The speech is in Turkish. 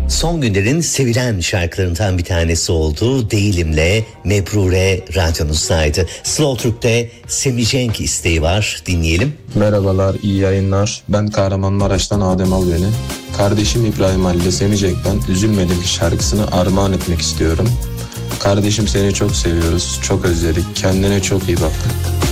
son günlerin sevilen şarkılarından bir tanesi oldu. Değilim'le Mebrure radyonuzdaydı. Slow Türk'te Semih Cenk isteği var. Dinleyelim. Merhabalar, iyi yayınlar. Ben Kahramanmaraş'tan Adem Albeni. Kardeşim İbrahim Halil'e Semih Cenk'ten Üzülmedim şarkısını armağan etmek istiyorum. Kardeşim, seni çok seviyoruz, çok özledik. Kendine çok iyi bak.